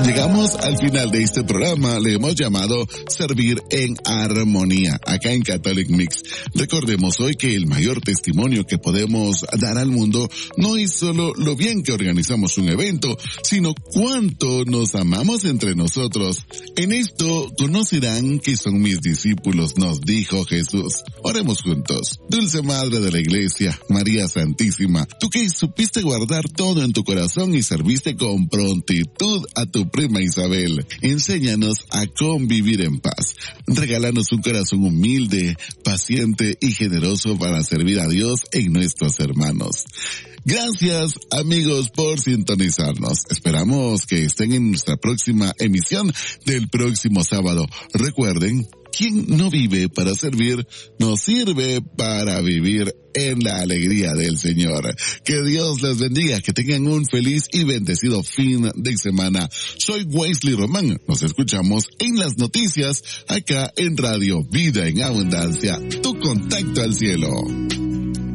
Llegamos al final de este programa, le hemos llamado Servir en Armonía, acá en Catholic Mix. Recordemos hoy que el mayor testimonio que podemos dar al mundo no es solo lo bien que organizamos un evento, sino cuánto nos amamos entre nosotros. En esto conocerán que son mis discípulos, nos dijo Jesús. Oremos juntos. Dulce Madre de la Iglesia, María Santísima, tú que supiste guardar todo en tu corazón y serviste con prontitud a tu prima Isabel, enséñanos a convivir en paz. Regálanos un corazón humilde, paciente y generoso para servir a Dios en nuestros hermanos. Gracias, amigos, por sintonizarnos. Esperamos que estén en nuestra próxima emisión del próximo sábado. Recuerden, quien no vive para servir, no sirve para vivir en la alegría del Señor. Que Dios les bendiga, que tengan un feliz y bendecido fin de semana. Soy Wesley Román. Nos escuchamos en las noticias acá en Radio Vida en Abundancia. Tu contacto al cielo.